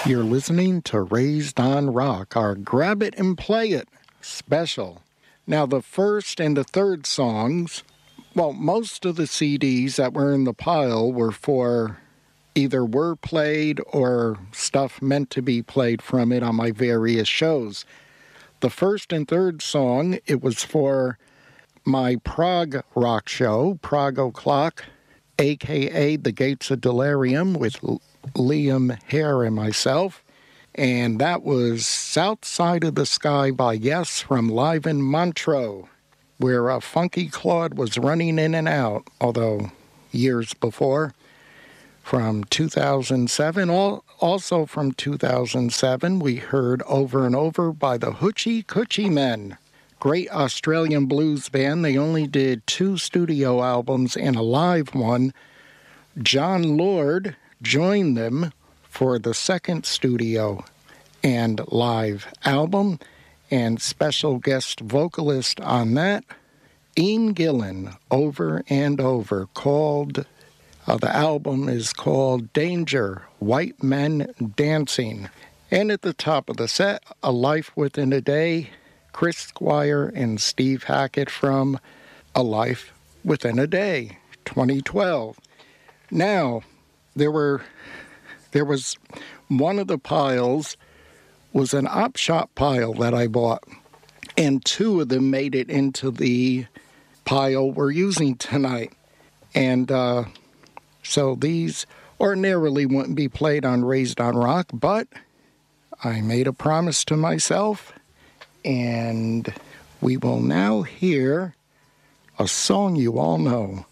You're listening to Raised on Rock, our Grab It and Play It special. Now, the first and the third songs, well, most of the CDs that were in the pile were for either were played or stuff meant to be played from it on my various shows. The first and third song, it was for my prog rock show, Prog O'Clock, a.k.a. The Gates of Delirium, with Liam Hare and myself. And that was South Side of the Sky by Yes from Live in Montreux, where Funky Claude was running in and out, although years before, from 2007. Also from 2007, we heard Over and Over by the Hoochie Coochie Men. Great Australian blues band. They only did 2 studio albums and a live one. John Lord joined them for the second studio and live album, and special guest vocalist on that, Ian Gillan, Over and Over, called, the album is called Danger, White Men Dancing. And at the top of the set, A Life Within a Day, Chris Squire and Steve Hackett from A Life Within a Day, 2012. Now, there was one of the piles was an op shop pile that I bought, and 2 of them made it into the pile we're using tonight. And so these ordinarily wouldn't be played on Raised on Rock, but I made a promise to myself, and we will now hear a song you all know.